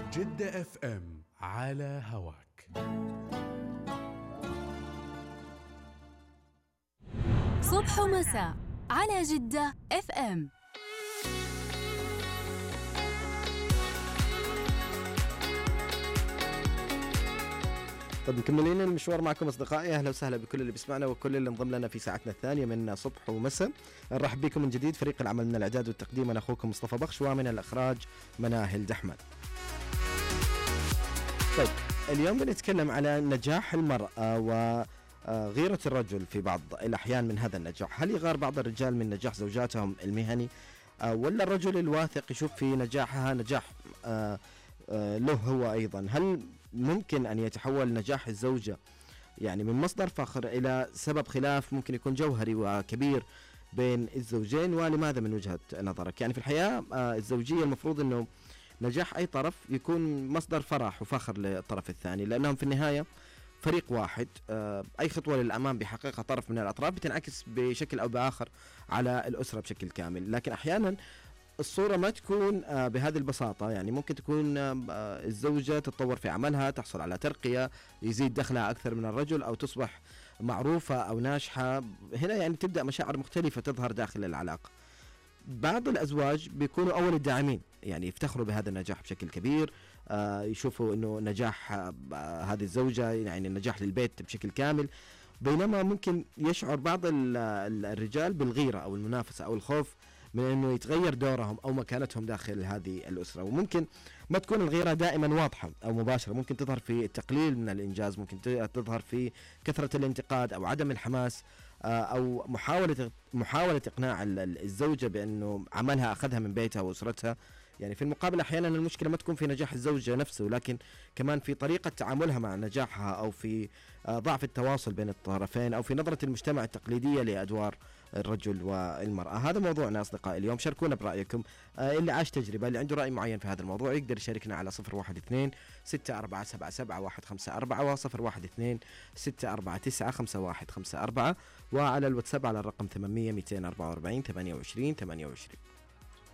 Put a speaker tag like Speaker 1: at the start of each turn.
Speaker 1: جدة اف ام على هواك.
Speaker 2: صبح ومساء على جدة اف ام.
Speaker 3: طيب مكملين المشوار معكم أصدقائي، أهلا وسهلا بكل اللي بيسمعنا وكل اللي انضم لنا في ساعتنا الثانية من صبح ومساء. نرحب بكم من جديد. فريق العمل من الإعداد والتقديم أنا أخوكم مصطفى بخش، ومن الإخراج مناهل دحمد. طيب اليوم بنتكلم على نجاح المرأة وغيرة الرجل في بعض الأحيان من هذا النجاح. هل يغار بعض الرجال من نجاح زوجاتهم المهني، ولا الرجل الواثق يشوف في نجاحها نجاح له هو أيضا؟ هل ممكن أن يتحول نجاح الزوجة يعني من مصدر فخر إلى سبب خلاف ممكن يكون جوهري وكبير بين الزوجين؟ ولماذا من وجهة نظرك؟ يعني في الحياة الزوجية المفروض أنه نجاح أي طرف يكون مصدر فرح وفخر للطرف الثاني، لأنهم في النهاية فريق واحد. أي خطوة للأمام بحقيقة طرف من الأطراف بتنعكس بشكل أو بآخر على الأسرة بشكل كامل. لكن أحيانا الصورة ما تكون بهذه البساطة، يعني ممكن تكون الزوجة تتطور في عملها، تحصل على ترقية، يزيد دخلها أكثر من الرجل، أو تصبح معروفة أو ناجحة. هنا يعني تبدأ مشاعر مختلفة تظهر داخل العلاقة. بعض الأزواج بيكونوا أول الداعمين، يعني يفتخروا بهذا النجاح بشكل كبير، يشوفوا أنه نجاح هذه الزوجة يعني النجاح للبيت بشكل كامل. بينما ممكن يشعر بعض الرجال بالغيرة أو المنافسة أو الخوف من أنه يتغير دورهم أو مكانتهم داخل هذه الأسرة. وممكن ما تكون الغيرة دائما واضحة أو مباشرة، ممكن تظهر في التقليل من الإنجاز، ممكن تظهر في كثرة الانتقاد أو عدم الحماس، أو محاولة إقناع الزوجة بأنه عملها أخذها من بيتها وأسرتها. يعني في المقابل أحيانا المشكلة ما تكون في نجاح الزوجة نفسه، لكن كمان في طريقة تعاملها مع نجاحها، أو في ضعف التواصل بين الطرفين، أو في نظرة المجتمع التقليدية لأدوار الرجل والمرأة. هذا موضوعنا أصدقائي اليوم. شاركونا برأيكم، اللي عاش تجربة، اللي عنده رأي معين في هذا الموضوع يقدر يشاركنا على 012-6477-154 و 012-649-5154 وعلى الواتساب على الرقم 800-244-28-28.